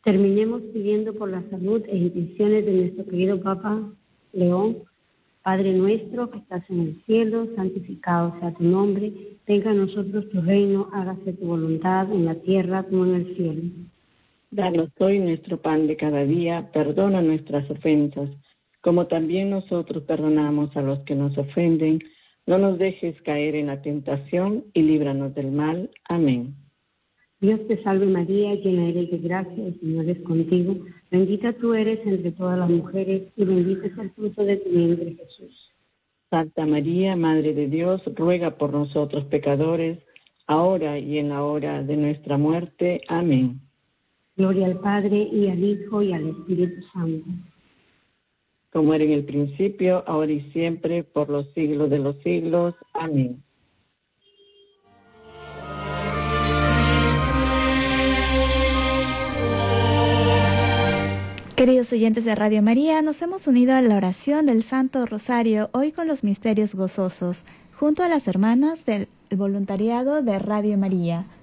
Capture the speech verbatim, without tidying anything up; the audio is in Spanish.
Terminemos pidiendo por la salud e intenciones de nuestro querido Papa León. Padre nuestro que estás en el cielo, santificado sea tu nombre. Venga a nosotros tu reino, hágase tu voluntad en la tierra como en el cielo. Danos hoy nuestro pan de cada día, perdona nuestras ofensas, como también nosotros perdonamos a los que nos ofenden. No nos dejes caer en la tentación y líbranos del mal. Amén. Dios te salve María, llena eres de gracia, el Señor es contigo. Bendita tú eres entre todas las mujeres y bendito es el fruto de tu vientre, Jesús. Santa María, Madre de Dios, ruega por nosotros pecadores, ahora y en la hora de nuestra muerte. Amén. Gloria al Padre, y al Hijo, y al Espíritu Santo. Como era en el principio, ahora y siempre, por los siglos de los siglos. Amén. Queridos oyentes de Radio María, nos hemos unido a la oración del Santo Rosario, hoy con los misterios gozosos, junto a las hermanas del voluntariado de Radio María.